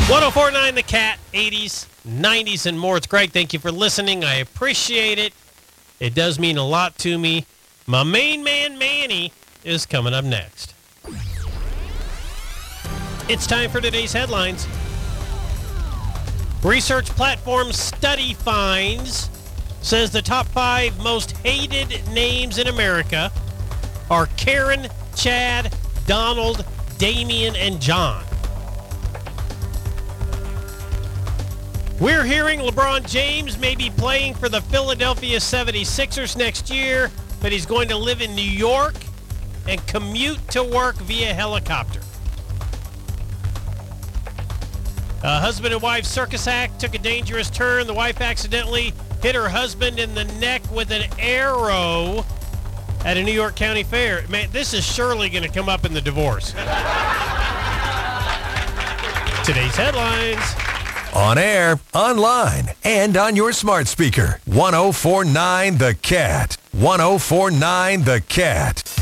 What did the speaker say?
1049 The Cat, 80s, 90s, and more. It's Greg. Thank you for listening. I appreciate it. It does mean a lot to me. My main man, Manny, is coming up next. It's time for today's headlines. Research platform Study Finds says the top 5 most hated names in America are Karen, Chad, Donald, Damien, and John. We're hearing LeBron James may be playing for the Philadelphia 76ers next year, but he's going to live in New York and commute to work via helicopter. A husband and wife circus act took a dangerous turn. The wife accidentally hit her husband in the neck with an arrow at a New York County fair. Man, this is surely going to come up in the divorce. Today's headlines. On air, online, and on your smart speaker. 1049 The Cat. 1049 The Cat.